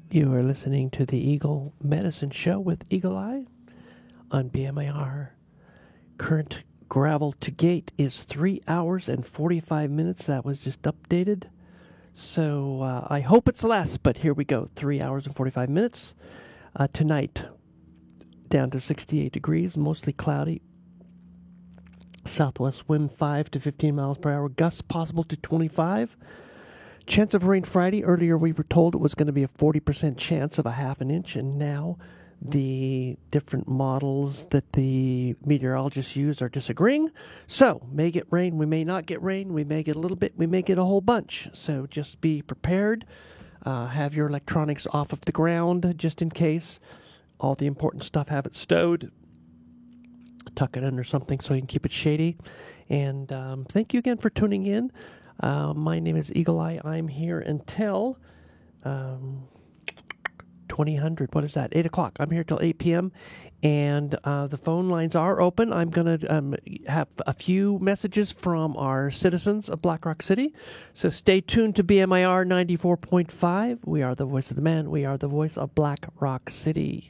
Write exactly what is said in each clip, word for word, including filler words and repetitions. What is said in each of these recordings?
You are listening to the Eagle Medicine Show with Eagle Eye on B M I R. Current gravel to gate is three hours and forty-five minutes. That was just updated. So uh, I hope it's less, but here we go. Three hours and forty-five minutes. Uh, tonight, down to sixty-eight degrees, mostly cloudy. Southwest wind five to fifteen miles per hour. Gusts possible to twenty-five. Chance of rain Friday. Earlier we were told it was going to be a forty percent chance of a half an inch, and now the different models that the meteorologists use are disagreeing. So, may get rain, we may not get rain, we may get a little bit, we may get a whole bunch. So just be prepared. Uh, have your electronics off of the ground just in case. All the important stuff, have it stowed. Tuck it under something so you can keep it shady. And um, thank you again for tuning in. Uh, my name is Eagle Eye. I'm here until um, twenty hundred. What is that? eight o'clock. I'm here till eight p.m. And uh, the phone lines are open. I'm going to um, have a few messages from our citizens of Black Rock City. So stay tuned to B M I R ninety-four point five. We are the voice of the man. We are the voice of Black Rock City.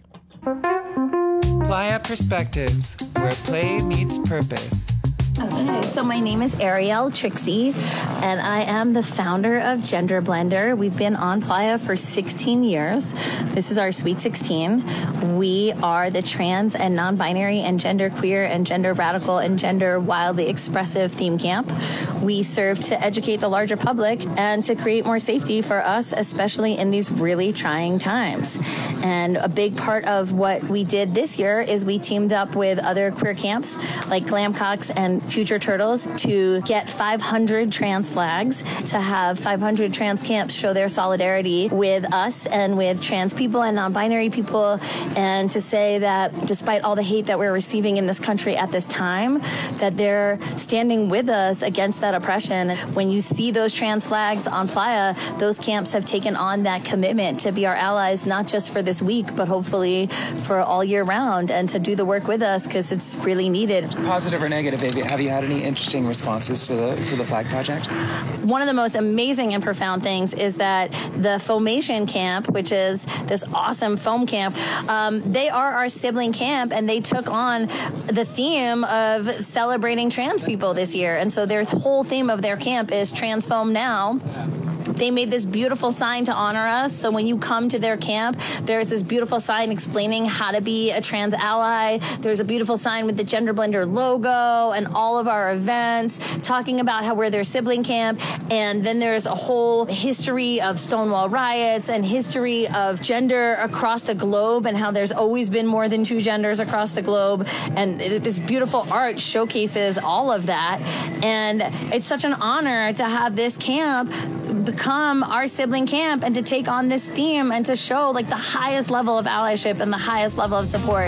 Playa Perspectives, where play meets purpose. Okay, so my name is Ariel Trixie, and I am the founder of Gender Blender. We've been on Playa for sixteen years. This is our Sweet sixteen. We are the trans and non-binary and gender queer and gender radical and gender wildly expressive theme camp. We serve to educate the larger public and to create more safety for us, especially in these really trying times. And a big part of what we did this year is we teamed up with other queer camps like Glamcocks and Future Turtles to get five hundred trans flags, to have five hundred trans camps show their solidarity with us and with trans people and non-binary people, and to say that despite all the hate that we're receiving in this country at this time, that they're standing with us against that oppression. When you see those trans flags on Playa, those camps have taken on that commitment to be our allies, not just for this week, but hopefully for all year round, and to do the work with us because it's really needed. Positive or negative, baby? Have you had any interesting responses to the to the flag project? One of the most amazing and profound things is that the Foamation Camp, which is this awesome foam camp, um, they are our sibling camp, and they took on the theme of celebrating trans people this year. And so their whole theme of their camp is Trans Foam Now. They made this beautiful sign to honor us. So when you come to their camp, there's this beautiful sign explaining how to be a trans ally. There's a beautiful sign with the Gender Blender logo and all of our events, talking about how we're their sibling camp. And then there's a whole history of Stonewall riots and history of gender across the globe, and how there's always been more than two genders across the globe. And this beautiful art showcases all of that. And it's such an honor to have this camp become our sibling camp and to take on this theme and to show like the highest level of allyship and the highest level of support.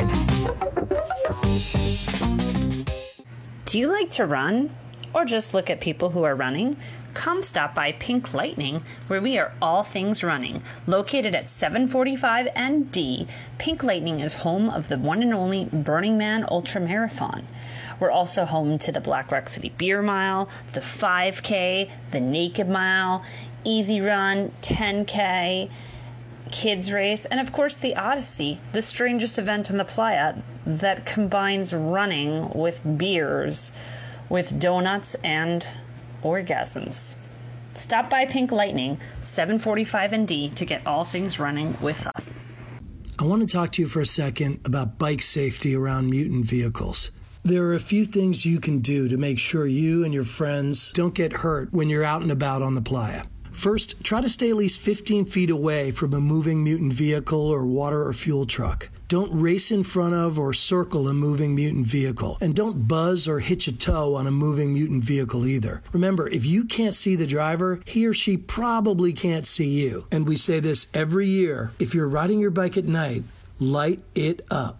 Do you like to run or just look at people who are running? Come stop by Pink Lightning, where we are all things running. Located at seven forty-five and D, Pink Lightning is home of the one and only Burning Man Ultra Marathon. We're also home to the Black Rock City Beer Mile, the five K, the Naked Mile, Easy Run, ten K, Kids Race, and of course the Odyssey, the strangest event on the Playa that combines running with beers, with donuts and orgasms. Stop by Pink Lightning, seven forty-five and D, to get all things running with us. I want to talk to you for a second about bike safety around mutant vehicles. There are a few things you can do to make sure you and your friends don't get hurt when you're out and about on the Playa. First, try to stay at least fifteen feet away from a moving mutant vehicle or water or fuel truck. Don't race in front of or circle a moving mutant vehicle. And don't buzz or hitch a toe on a moving mutant vehicle either. Remember, if you can't see the driver, he or she probably can't see you. And we say this every year. If you're riding your bike at night, light it up.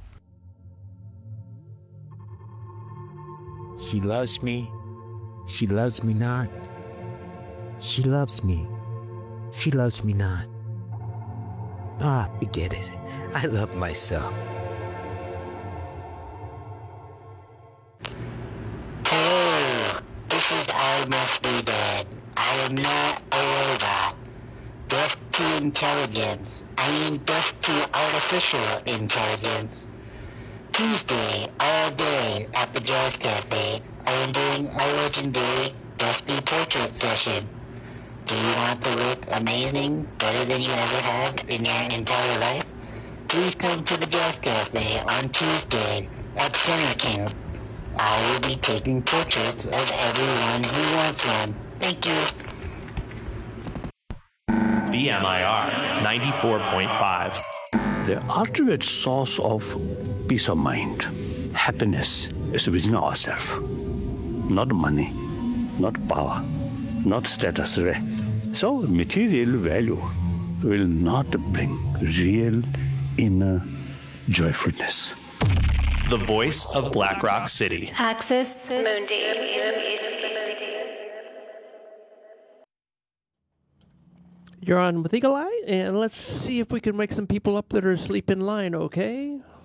She loves me. She loves me not. She loves me. She loves me not. Ah, forget it. I love myself. Hey, this is I Must Be Dead. I am not a robot. Get to intelligence. I mean death to artificial intelligence. Tuesday, all day, at the Jazz Cafe, I am doing a legendary Dusty portrait session. Do you want to look amazing, better than you ever have in your entire life? Please come to the Jazz Cafe on Tuesday at summer camp. I will be taking portraits of everyone who wants one. Thank you. B M I R ninety-four point five. The ultimate source of peace of mind, happiness, is within ourselves. Not money, not power, not status. So material value will not bring real inner joyfulness. The voice of Black Rock City. Axis Mundi. You're on with Eagle Eye, and let's see if we can wake some people up that are asleep in line, okay?